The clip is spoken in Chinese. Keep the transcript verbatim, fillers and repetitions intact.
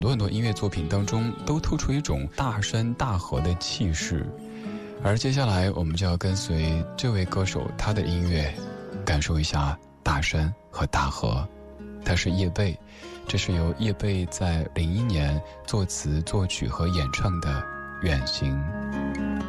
多很多音乐作品当中都透出一种大山大河的气势。而接下来我们就要跟随这位歌手他的音乐，感受一下大山和大河。他是叶蓓，这是由叶蓓在零一年作词作曲和演唱的《远行》。